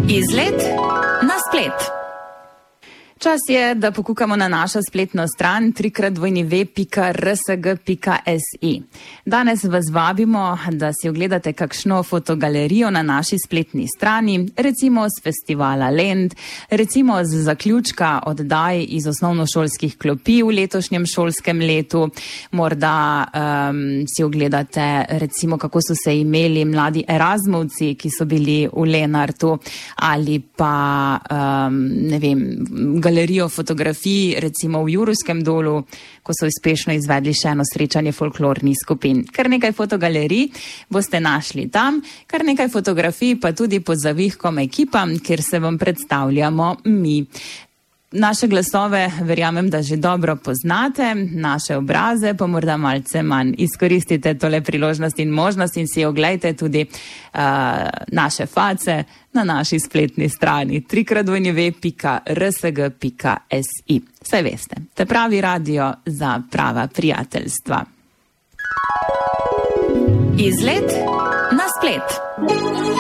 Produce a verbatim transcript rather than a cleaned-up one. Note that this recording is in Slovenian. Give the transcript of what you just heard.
Izlet na splet. Čas je, da pokukamo na našo spletno stran tri krat dvojni ve pika r s g pika s i. Danes vas vabimo, da si ogledate kakšno fotogalerijo na naši spletni strani, recimo z festivala Lent, recimo z zaključka oddaj iz osnovnošolskih klopi v letošnjem šolskem letu. Morda um, si ogledate, recimo, kako so se imeli mladi Erasmovci, ki so bili v Lenartu, ali pa, um, ne vem, galerijo fotografij, recimo v Juruskem dolu, ko so uspešno izvedli še eno srečanje folklornih skupin. Kar nekaj fotogalerij boste našli tam, kar nekaj fotografij pa tudi pod zavihkom ekipa, kjer se vam predstavljamo mi. Naše glasove verjamem, da že dobro poznate, naše obraze pa morda malce manj. Izkoristite tole priložnost in možnost in si oglejte tudi uh, naše face na naši spletni strani tri krat dvojni ve pika r s g pika s i. Saj veste, te pravi radio za prava prijateljstva. Izlet na splet.